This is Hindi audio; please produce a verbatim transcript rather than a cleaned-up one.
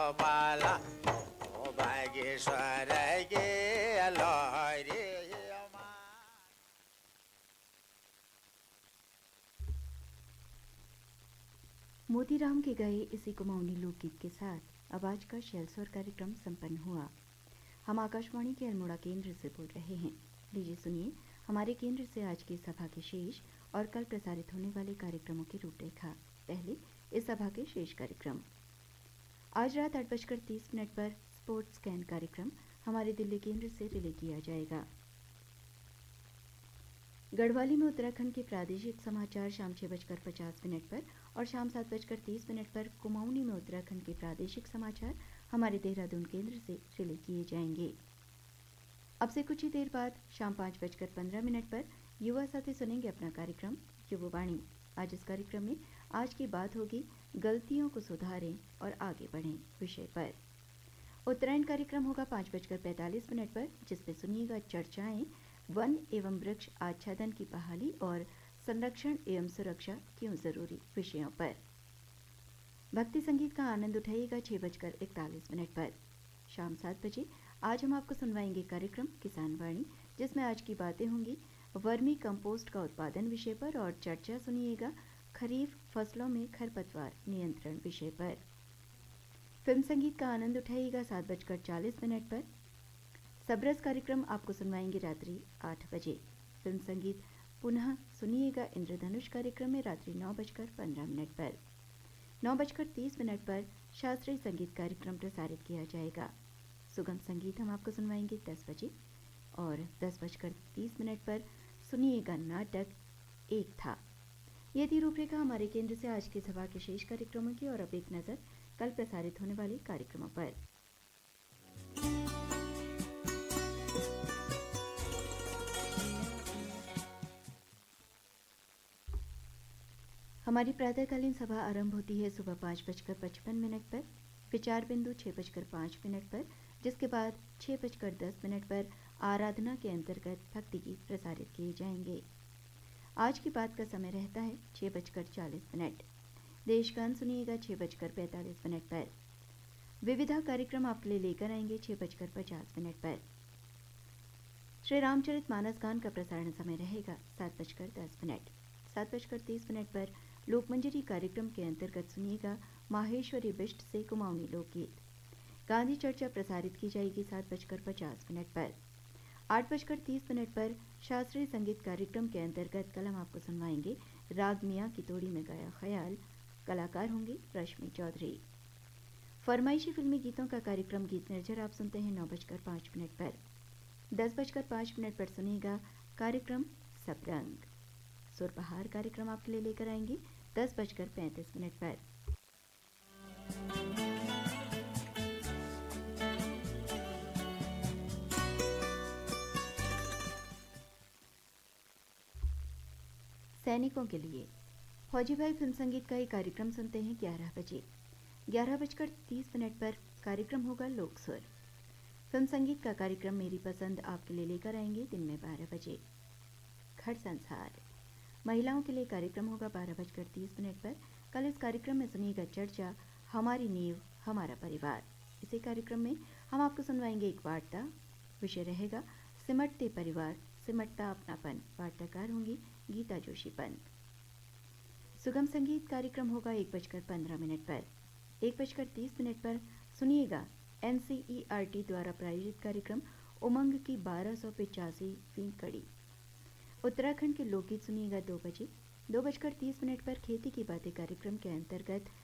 बाला ओ बागेश्वर के लहरी। मोतीराम के गाए इसी कुमाऊनी लोकगीत के साथ अब आज का शैलस्वर कार्यक्रम संपन्न हुआ। हम आकाशवाणी के अल्मोड़ा केंद्र से बोल रहे हैं। लीजिए सुनिए हमारे केंद्र से आज की सभा के शेष और कल प्रसारित होने वाले कार्यक्रमों की रूपरेखा। पहले इस सभा के शेष कार्यक्रम। आज रात आठ बजकर तीस मिनट पर स्पोर्ट्स स्कैन कार्यक्रम हमारे दिल्ली केंद्र से रिले किया जाएगा। गढ़वाली में उत्तराखंड के प्रादेशिक समाचार शाम छह बजकर पचास मिनट पर और शाम सात बजकर तीस मिनट पर कुमाऊनी में उत्तराखंड के प्रादेशिक समाचार हमारे देहरादून केंद्र से रिले किए जाएंगे। अब से कुछ ही देर बाद शाम पाँच बजकर पंद्रह मिनट पर युवा साथी सुनेंगे अपना कार्यक्रम युवावाणी। आज इस कार्यक्रम में आज की बात होगी गलतियों को सुधारें और आगे बढ़ें विषय पर। उत्तरायण कार्यक्रम होगा पाँच बजकर पैंतालीस मिनट पर, जिसमें सुनिएगा चर्चाएं वन एवं वृक्ष आच्छादन की बहाली और संरक्षण एवं सुरक्षा क्यों जरूरी विषयों पर। भक्ति संगीत का आनंद उठाइएगा छह बजकर इकतालीस मिनट पर। शाम सात बजे आज हम आपको सुनवाएंगे कार्यक्रम किसान वाणी, जिसमें आज की बातें होंगी वर्मी कंपोस्ट का उत्पादन विषय पर और चर्चा सुनिएगा खरीफ फसलों में खरपतवार नियंत्रण विषय पर। फिल्म संगीत का आनंद उठाइएगा सात बजकर चालीस मिनट पर। सबरस कार्यक्रम आपको सुनवाएंगे रात्रि आठ बजे। फिल्म संगीत पुनः सुनिएगा इंद्रधनुष कार्यक्रम में रात्रि नौ बजकर पंद्रह मिनट पर। नौ बजकर तीस मिनट पर शास्त्रीय संगीत कार्यक्रम प्रसारित किया जाएगा। सुगम संगीत हम आपको सुनवाएंगे दस बजे और दस बजकर तीस मिनट पर सुनिएगा नाटक एक था। ये थी रूपरेखा हमारे केंद्र से आज की सभा के शेष कार्यक्रमों की। और अब एक नज़र कल प्रसारित होने वाले कार्यक्रमों पर। हमारी प्रातःकालीन सभा आरंभ होती है सुबह पाँच बजकर पचपन मिनट पर, विचार बिंदु छः बजकर पाँच मिनट पर, जिसके बाद छः बजकर दस मिनट पर आराधना के अंतर्गत भक्ति गीत प्रसारित किए जाएंगे। आज की बात का समय रहता है छः बजकर चालीस मिनट। देशगान सुनिएगा छः बजकर पैंतालीस मिनट पर। विविधा कार्यक्रम आपके लिए लेकर आएंगे छः बजकर पचास मिनट पर। श्री रामचरित मानस गान का प्रसारण समय रहेगा सात बजकर दस मिनट। सात बजकर तीस मिनट पर लोकमंजरी कार्यक्रम के अंतर्गत सुनिएगा माहेश्वरी बिष्ट से कुमाऊनी लोकगीत। गांधी चर्चा प्रसारित की जाएगी सात बजकर पचास मिनट पर। आठ बजकर तीस मिनट पर शास्त्रीय संगीत कार्यक्रम के अंतर्गत कल हम आपको सुनवाएंगे राग मियाँ की तोड़ी में गाया ख्याल। कलाकार होंगे रश्मि चौधरी। फरमाइशी फिल्मी गीतों का कार्यक्रम गीत निर्जर आप सुनते हैं नौ बजकर पाँच मिनट पर। दस बजकर पाँच मिनट पर सुनिएगा कार्यक्रम सबरंग। सुरबहार कार्यक्रम आपके लिए लेकर आएंगे दस बजकर पैंतीस मिनट पर। सैनिकों के लिए फौजी भाई फिल्म संगीत का एक कार्यक्रम सुनते हैं ग्यारह बजे। ग्यारह बजकर तीस मिनट पर कार्यक्रम होगा लोकसुर। फिल्म संगीत का कार्यक्रम मेरी पसंद आपके लिए लेकर आएंगे दिन में बारह बजे। घर संसार महिलाओं के लिए कार्यक्रम होगा बारह बजकर तीस मिनट पर। कल इस कार्यक्रम में सुनिएगा चर्चा हमारी नींव हमारा परिवार। इसी कार्यक्रम में हम आपको सुनवाएंगे एक वार्ता। विषय रहेगा सिमटते परिवार सिमटता अपनापन। वार्ताकार होंगी गीता जोशी पंत। सुगम संगीत कार्यक्रम होगा एक बजकर पंद्रह मिनट पर। एक बजकर तीस मिनट पर सुनिएगा एनसीईआरटी द्वारा प्रायोजित कार्यक्रम उमंग की बारह सौ पिचासीवीं कड़ी। उत्तराखंड के लोकगीत सुनिएगा दो बजे। दो बजकर तीस मिनट पर खेती की बातें कार्यक्रम के अंतर्गत